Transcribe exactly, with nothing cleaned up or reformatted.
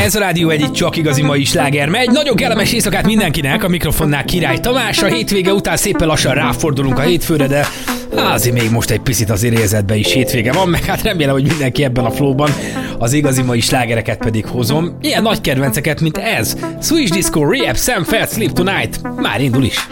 Ez a Rádió egy csak igazi mai sláger megy. Nagyon kellemes éjszakát mindenkinek, a mikrofonnál Király Tamás. A hétvége után szépen lassan ráfordulunk a hétfőre, de azért még most egy picit az érzetben is hétvége van, meg hát remélem, hogy mindenki ebben a flowban. Az igazi mai slágereket pedig hozom. Ilyen nagy kedvenceket, mint ez. Switch Disco, Rehab, Sam Feld, Sleep Tonight. Már indul is.